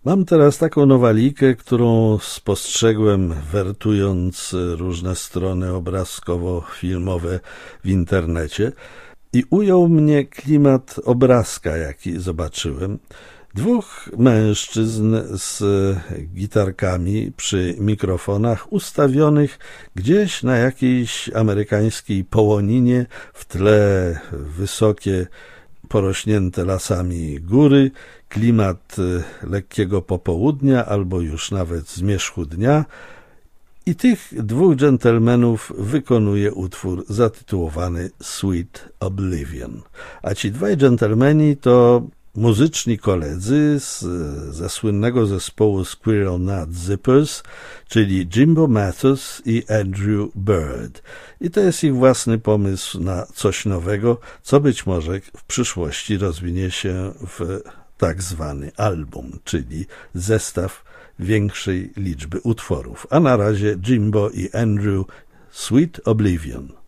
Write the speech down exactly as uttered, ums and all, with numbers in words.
Mam teraz taką nowalikę, którą spostrzegłem wertując różne strony obrazkowo-filmowe w internecie i ujął mnie klimat obrazka, jaki zobaczyłem. Dwóch mężczyzn z gitarkami przy mikrofonach ustawionych gdzieś na jakiejś amerykańskiej połoninie, w tle wysokie, porośnięte lasami góry, klimat lekkiego popołudnia albo już nawet zmierzchu dnia i tych dwóch dżentelmenów wykonuje utwór zatytułowany Sweet Oblivion. A ci dwaj dżentelmeni to muzyczni koledzy z, ze słynnego zespołu Squirrel Nut Zippers, czyli Jimbo Mathus i Andrew Bird. I to jest ich własny pomysł na coś nowego, co być może w przyszłości rozwinie się w tak zwany album, czyli zestaw większej liczby utworów. A na razie Jimbo i Andrew, Sweet Oblivion.